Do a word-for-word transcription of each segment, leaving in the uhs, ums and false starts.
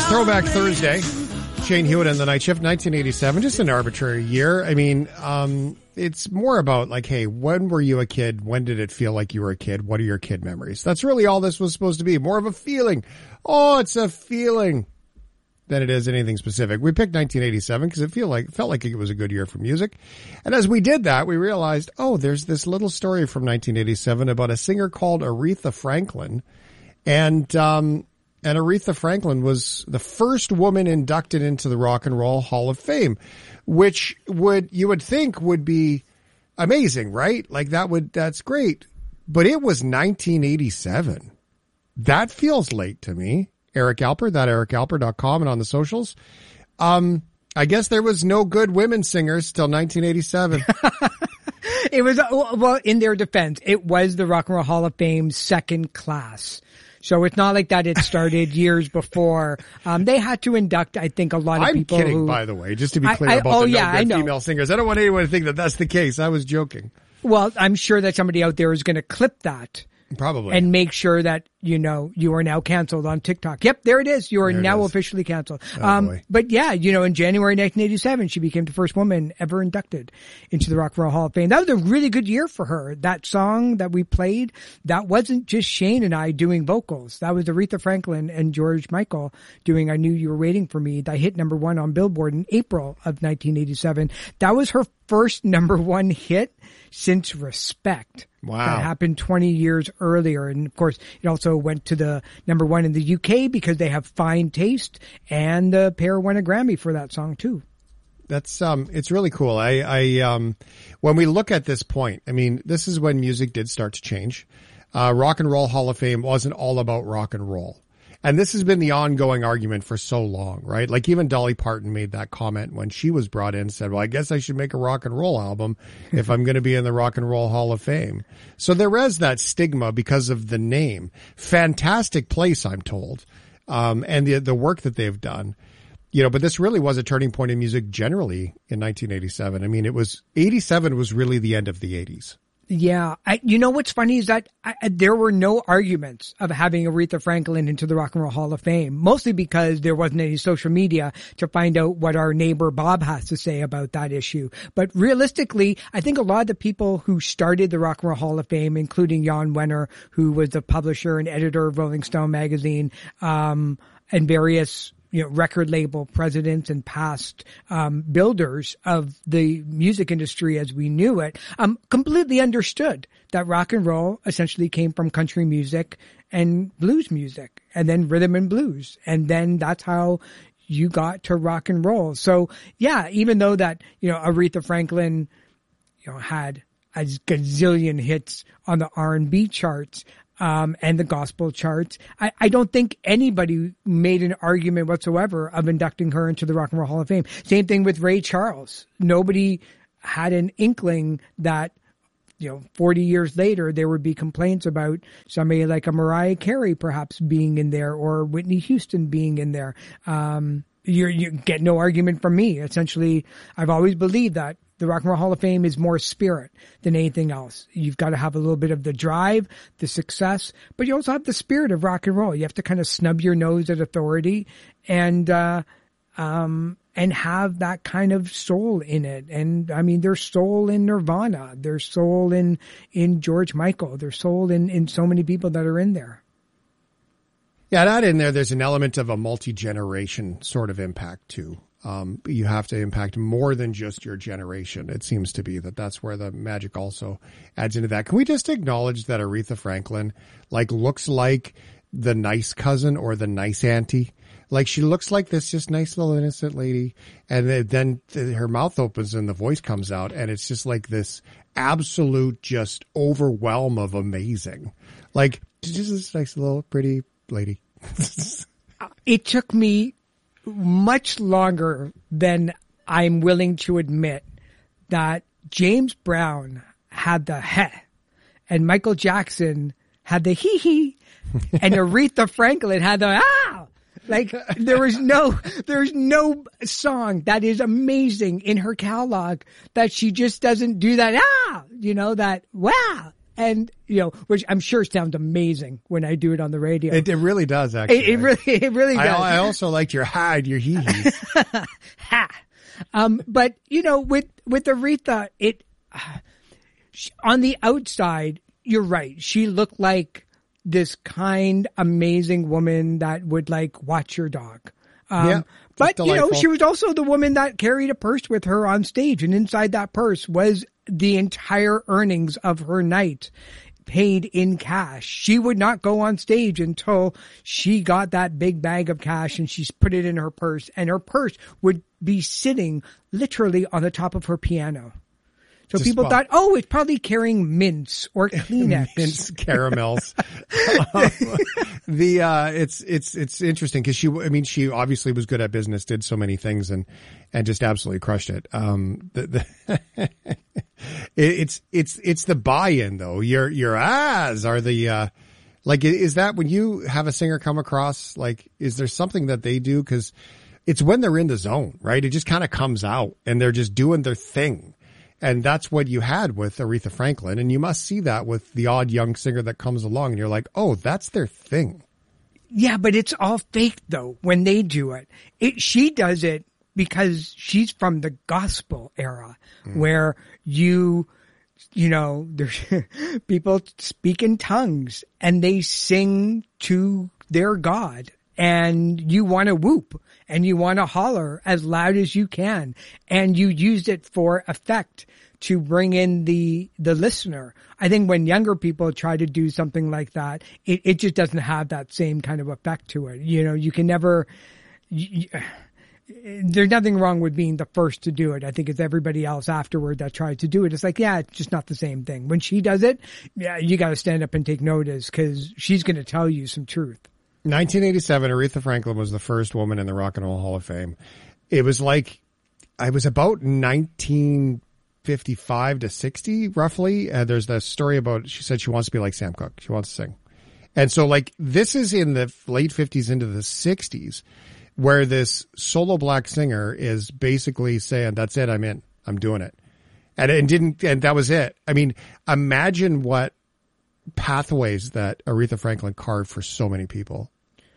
Throwback Thursday. Shane Hewitt and the Night Shift, nineteen eighty-seven, just an arbitrary year. I mean, um, it's more about like, hey, when were you a kid? When did it feel like you were a kid? What are your kid memories? That's really all this was supposed to be. More of a feeling. Oh, it's a feeling than it is anything specific. We picked nineteen eighty-seven because it feel like, felt like it was a good year for music. And as we did that, we realized, oh, there's this little story from nineteen eighty-seven about a singer called Aretha Franklin. And, um, And Aretha Franklin was the first woman inducted into the Rock and Roll Hall of Fame, which would, you would think would be amazing, right? Like that would, that's great. But it was nineteen eighty-seven. That feels late to me. Eric Alper, that eric alper dot com and on the socials. Um, I guess there was no good women singers till nineteen eighty-seven. It was, well, in their defense, it was the Rock and Roll Hall of Fame's second class. So it's not like that it started years before. Um, they had to induct, I think, a lot of I'm people kidding, who, by the way, just to be clear I, I, about oh, the yeah, no I good know. female singers. I don't want anyone to think that that's the case. I was joking. Well, I'm sure that somebody out there is going to clip that. Probably. And make sure that, you know, you are now canceled on TikTok. Yep, there it is. You are There it now is. officially canceled. Oh, um, boy. but yeah, you know, in January nineteen eighty-seven, she became the first woman ever inducted into the Rock and Roll Hall of Fame. That was a really good year for her. That song that we played, that wasn't just Shane and I doing vocals. That was Aretha Franklin and George Michael doing I Knew You Were Waiting for Me. That hit number one on Billboard in April of nineteen eighty-seven. That was her first number one hit since Respect. Wow. That happened twenty years earlier. And of course, it also went to the number one in the U K because they have fine taste, and the pair won a Grammy for that song too. That's, um, it's really cool. I, I, um, when we look at this point, I mean, this is when music did start to change. Uh, Rock and Roll Hall of Fame wasn't all about rock and roll. And this has been the ongoing argument for so long, right? Like even Dolly Parton made that comment when she was brought in and said, well, I guess I should make a rock and roll album if I'm going to be in the Rock and Roll Hall of Fame. So there is that stigma because of the name. Fantastic place, I'm told. Um, and the, the work that they've done, you know, but this really was a turning point in music generally in nineteen eighty-seven. I mean, it was eighty-seven was really the end of the eighties. Yeah. I, you know, what's funny is that I, there were no arguments of having Aretha Franklin into the Rock and Roll Hall of Fame, mostly because there wasn't any social media to find out what our neighbor Bob has to say about that issue. But realistically, I think a lot of the people who started the Rock and Roll Hall of Fame, including Jan Wenner, who was the publisher and editor of Rolling Stone magazine, um, and various you know, record label presidents and past um, builders of the music industry as we knew it, um, completely understood that rock and roll essentially came from country music and blues music, and then rhythm and blues, and then that's how you got to rock and roll. So yeah, even though that you know Aretha Franklin, you know, had a gazillion hits on the R and B charts. Um, and the gospel charts. I, I don't think anybody made an argument whatsoever of inducting her into the Rock and Roll Hall of Fame. Same thing with Ray Charles. Nobody had an inkling that, you know, forty years later, there would be complaints about somebody like a Mariah Carey perhaps being in there or Whitney Houston being in there. Um, you you get no argument from me. Essentially, I've always believed that the Rock and Roll Hall of Fame is more spirit than anything else. You've got to have a little bit of the drive, the success, but you also have the spirit of rock and roll. You have to kind of snub your nose at authority and, uh, um, and have that kind of soul in it. And I mean, there's soul in Nirvana. There's soul in, in George Michael. There's soul in, in so many people that are in there. Yeah, that in there, there's an element of a multi-generation sort of impact too. Um, you have to impact more than just your generation. It seems to be that that's where the magic also adds into that. Can we just acknowledge that Aretha Franklin, like, looks like the nice cousin or the nice auntie? Like, she looks like this just nice little innocent lady. And then her mouth opens and the voice comes out. And it's just like this absolute just overwhelm of amazing. Like, just this nice little pretty lady. It took me much longer than I'm willing to admit that James Brown had the heh and Michael Jackson had the hee hee and Aretha Franklin had the ah. Like there was no, there's no song that is amazing in her catalog that she just doesn't do that ah, you know, that wow. And, you know, which I'm sure sounds amazing when I do it on the radio. It, it really does, actually. It, it really, it really does. I, I also liked your ha and your hee hee. Ha. Um, but, you know, with, with Aretha, it, uh, on the outside, you're right. She looked like this kind, amazing woman that would like watch your dog. Um, yeah, but delightful. you know, she was also the woman that carried a purse with her on stage, and inside that purse was the entire earnings of her night paid in cash. She would not go on stage until she got that big bag of cash and she's put it in her purse, and her purse would be sitting literally on the top of her piano. So Just people fun. thought, oh, it's probably carrying mints or Kleenex. Mints, caramels. um, the, uh, it's, it's, it's interesting because she, I mean, she obviously was good at business, did so many things and, and just absolutely crushed it. Um, the, the it, it's, it's, it's the buy-in though. Your, your ahs are the, uh, like, is that when you have a singer come across, like, is there something that they do? Cause it's when they're in the zone, right? It just kind of comes out and they're just doing their thing. And that's what you had with Aretha Franklin. And you must see that with the odd young singer that comes along and you're like, oh, that's their thing. Yeah, but it's all fake though when they do it. It she does it because she's from the gospel era mm. where you, you know, there's people speak in tongues and they sing to their God. And you want to whoop and you want to holler as loud as you can. And you used it for effect to bring in the, the listener. I think when younger people try to do something like that, it, it just doesn't have that same kind of effect to it. You know, you can never, you, there's nothing wrong with being the first to do it. I think it's everybody else afterward that tried to do it. It's like, yeah, it's just not the same thing. When she does it, yeah, you got to stand up and take notice because she's going to tell you some truth. nineteen eighty-seven, Aretha Franklin was the first woman in the Rock and Roll Hall of Fame. It was like, I was about nineteen fifty-five to sixty, roughly. Uh, there's the story about, she said she wants to be like Sam Cooke. She wants to sing. And so like, this is in the late fifties into the sixties, where this solo black singer is basically saying, that's it, I'm in, I'm doing it. And it didn't, and that was it. I mean, imagine what pathways that Aretha Franklin carved for so many people.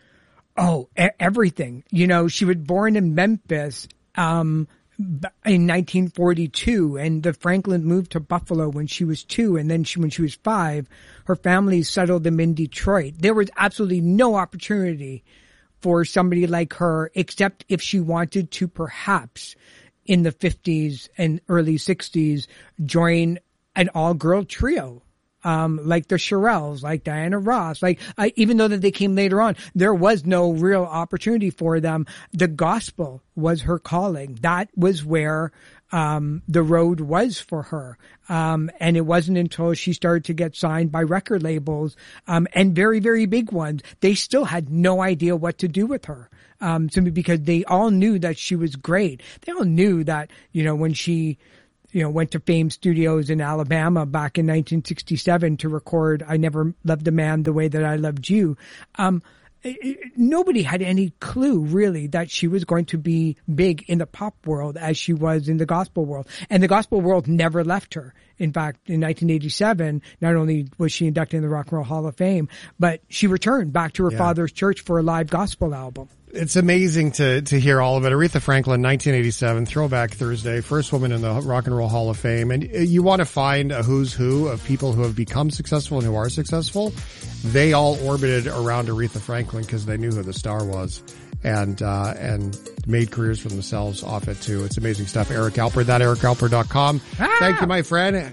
Oh, e- everything. You know, she was born in Memphis um, in nineteen forty-two, and the Franklin moved to Buffalo when she was two, and then she, when she was five, her family settled them in Detroit. There was absolutely no opportunity for somebody like her, except if she wanted to perhaps in the fifties and early sixties join an all-girl trio. Um, like the Shirelles, like Diana Ross, like, I, even though that they came later on, there was no real opportunity for them. The gospel was her calling. That was where, um, the road was for her. Um, and it wasn't until she started to get signed by record labels, um, and very, very big ones. They still had no idea what to do with her. Um, simply because they all knew that she was great. They all knew that, you know, when she, you know, went to Fame Studios in Alabama back in nineteen sixty-seven to record I Never Loved a Man the Way That I Loved You. Um, it, it, nobody had any clue really that she was going to be big in the pop world as she was in the gospel world. And the gospel world never left her. In fact, in nineteen eighty-seven, not only was she inducted in the Rock and Roll Hall of Fame, but she returned back to her yeah. father's church for a live gospel album. It's amazing to, to hear all of it. Aretha Franklin, nineteen eighty-seven, Throwback Thursday, first woman in the Rock and Roll Hall of Fame. And you want to find a who's who of people who have become successful and who are successful. They all orbited around Aretha Franklin because they knew who the star was and, uh, and made careers for themselves off it too. It's amazing stuff. Eric Alper, that eric alper dot com. Ah! Thank you, my friend.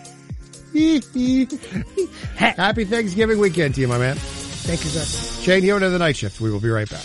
Happy Thanksgiving weekend to you, my man. Thank you, sir. Shane Hewitt of the Night Shift. We will be right back.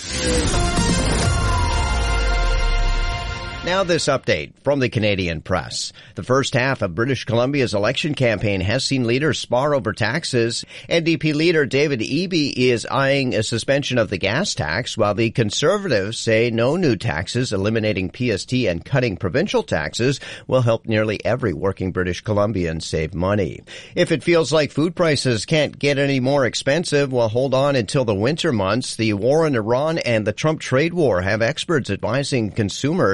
Now this update from the Canadian Press. The first half of British Columbia's election campaign has seen leaders spar over taxes. N D P leader David Eby is eyeing a suspension of the gas tax, while the Conservatives say no new taxes, eliminating P S T and cutting provincial taxes will help nearly every working British Columbian save money. If it feels like food prices can't get any more expensive, well, hold on until the winter months. The war in Iran and the Trump trade war have experts advising consumers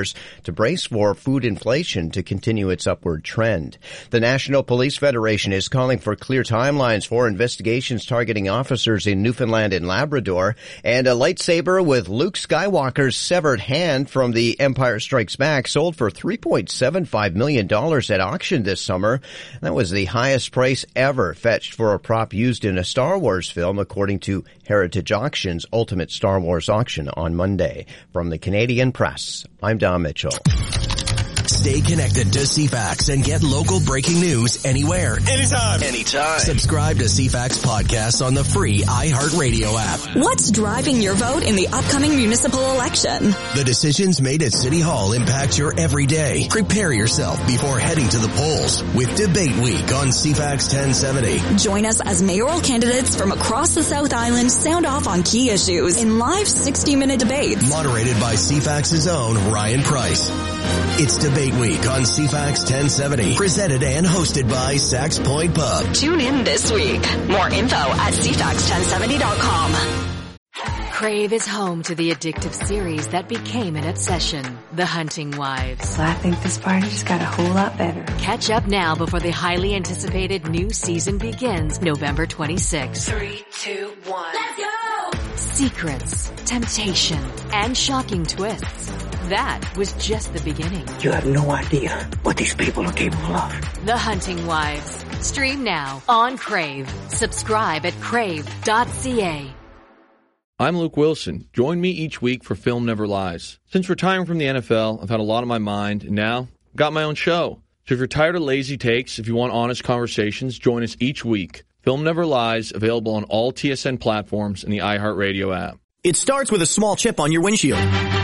to brace for food inflation to continue its upward trend. The National Police Federation is calling for clear timelines for investigations targeting officers in Newfoundland and Labrador, and a lightsaber with Luke Skywalker's severed hand from The Empire Strikes Back sold for three point seven five million dollars at auction this summer. That was the highest price ever fetched for a prop used in a Star Wars film, according to Heritage Auctions' Ultimate Star Wars auction on Monday. From the Canadian Press, I'm Don Mitchell. Stay connected to C FAX and get local breaking news anywhere. Anytime. Anytime. Subscribe to C FAX podcasts on the free iHeartRadio app. What's driving your vote in the upcoming municipal election? The decisions made at City Hall impact your everyday. Prepare yourself before heading to the polls with Debate Week on C FAX ten seventy. Join us as mayoral candidates from across the South Island sound off on key issues in live sixty-minute debates. Moderated by C FAX's own Ryan Price. It's Debate Week on C FAX ten seventy, presented and hosted by Sax Point Pub. Tune in this week. More info at c fax ten seventy dot com. Crave is home to the addictive series that became an obsession, The Hunting Wives. I think this party just got a whole lot better. Catch up now before the highly anticipated new season begins November twenty-sixth. Three, two, one. Let's go! Secrets, temptation, and shocking twists. That was just the beginning. You have no idea what these people are capable of. The Hunting Wives. Stream now on Crave. Subscribe at crave dot c a. I'm Luke Wilson. Join me each week for Film Never Lies. Since retiring from the N F L, I've had a lot on my mind, and now I've got my own show. So if you're tired of lazy takes, if you want honest conversations, join us each week. Film Never Lies, available on all T S N platforms and the iHeartRadio app. It starts with a small chip on your windshield.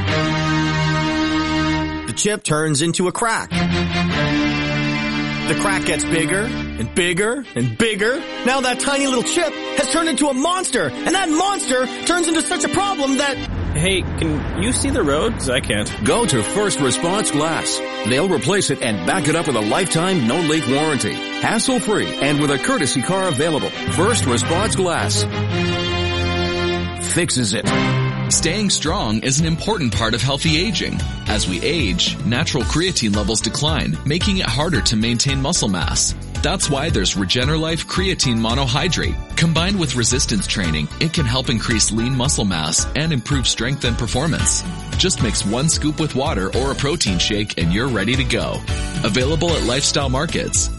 The chip turns into a crack. The crack gets bigger and bigger and bigger. Now that tiny little chip has turned into a monster, and that monster turns into such a problem that... Hey, can you see the road? 'Cause I can't. Go to First Response Glass. They'll replace it and back it up with a lifetime no-leak warranty. Hassle-free and with a courtesy car available. First Response Glass fixes it. Staying strong is an important part of healthy aging. As we age, natural creatine levels decline, making it harder to maintain muscle mass. That's why there's Regenerlife Creatine Monohydrate. Combined with resistance training, it can help increase lean muscle mass and improve strength and performance. Just mix one scoop with water or a protein shake and you're ready to go. Available at Lifestyle Markets.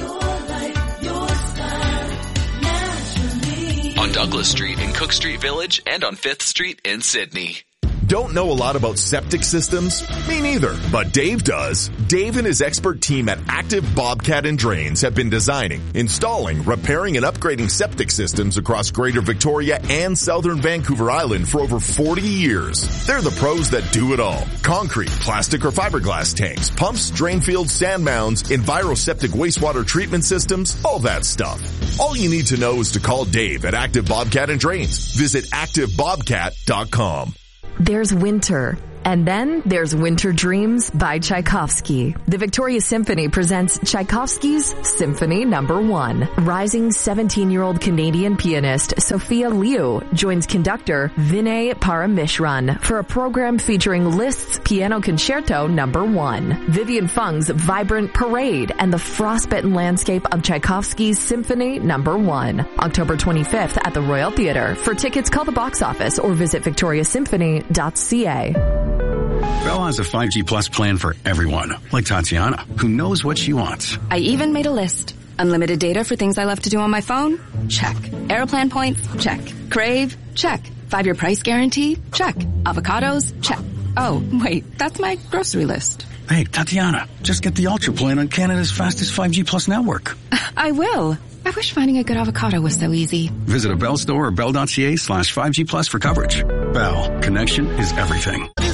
On Douglas Street in Cook Street Village and on fifth Street in Sydney. Don't know a lot about septic systems? Me neither, but Dave does. Dave and his expert team at Active Bobcat and Drains have been designing, installing, repairing, and upgrading septic systems across Greater Victoria and Southern Vancouver Island for over forty years. They're the pros that do it all. Concrete, plastic or fiberglass tanks, pumps, drain fields, sand mounds, enviroseptic wastewater treatment systems, all that stuff. All you need to know is to call Dave at Active Bobcat and Drains. Visit active bobcat dot com. There's winter. And then there's Winter Dreams by Tchaikovsky. The Victoria Symphony presents Tchaikovsky's Symphony Number One. Rising seventeen-year-old Canadian pianist Sophia Liu joins conductor Vinay Paramishran for a program featuring Liszt's Piano Concerto Number One. Vivian Fung's vibrant parade and the frostbitten landscape of Tchaikovsky's Symphony Number One. October twenty-fifth at the Royal Theatre. For tickets, call the box office or visit victoria symphony dot c a. Bell has a five G Plus plan for everyone, like Tatiana, who knows what she wants. I even made a list. Unlimited data for things I love to do on my phone? Check. Airplan points? Check. Crave? Check. Five-year price guarantee? Check. Avocados? Check. Oh, wait, that's my grocery list. Hey, Tatiana, just get the Ultra plan on Canada's fastest five G Plus network. I will. I wish finding a good avocado was so easy. Visit a Bell store or bell dot c a slash five G Plus for coverage. Bell. Connection is everything.